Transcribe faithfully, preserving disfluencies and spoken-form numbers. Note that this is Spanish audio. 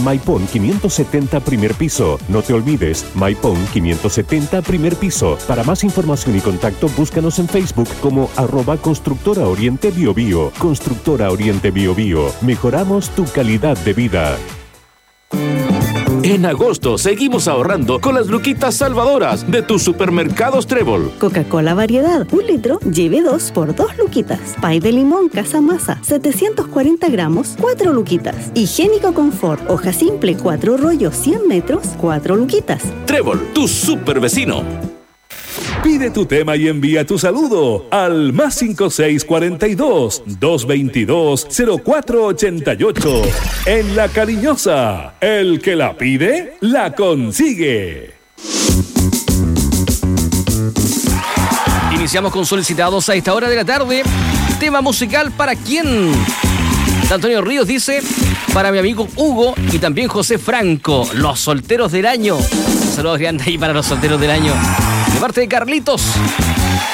Maipón quinientos setenta, primer piso. No te olvides, Maipón quinientos setenta, primer piso. Para más información y contacto, búscanos en Facebook como arroba Constructora Oriente Bio Bio. Constructora Oriente Bio Bio. Mejoramos tu calidad de vida. En agosto seguimos ahorrando con las luquitas salvadoras de tus supermercados Trébol. Coca-Cola variedad, un litro, lleve dos por dos luquitas. Pay de limón Casa Masa, setecientos cuarenta gramos, cuatro luquitas. Higiénico Confort, hoja simple, cuatro rollos, cien metros, cuatro luquitas. Trébol, tu super vecino. Pide tu tema y envía tu saludo al más cinco seis cuatro dos, dos veintidós, cero cuatro ochenta y ocho. En La Cariñosa, el que la pide, la consigue. Iniciamos con solicitados a esta hora de la tarde. Tema musical para quién. Antonio Ríos dice, para mi amigo Hugo y también José Franco, los solteros del año. Saludos grandes ahí para los solteros del año. De parte de Carlitos.